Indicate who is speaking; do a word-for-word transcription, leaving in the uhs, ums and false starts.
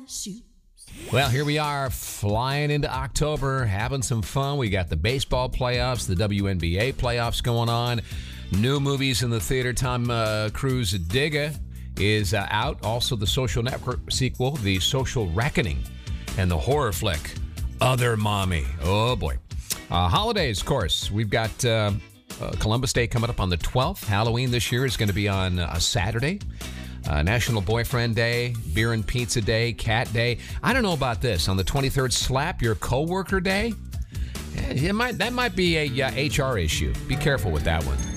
Speaker 1: Well, here we are flying into October, having some fun. We got the baseball playoffs, the W N B A playoffs going on, new movies in the theater. Tom uh, Cruise Digga is uh, out. Also, the Social Network sequel, The Social Reckoning, and the horror flick, Other Mommy. Oh, boy. Uh, holidays, of course. We've got uh, uh, Columbus Day coming up on the twelfth. Halloween this year is going to be on a Saturday. Uh, National Boyfriend Day, Beer and Pizza Day, Cat Day. I don't know about this. On the twenty-third, Slap Your Coworker Day. Yeah, it might, that might be a uh, H R issue. Be careful with that one.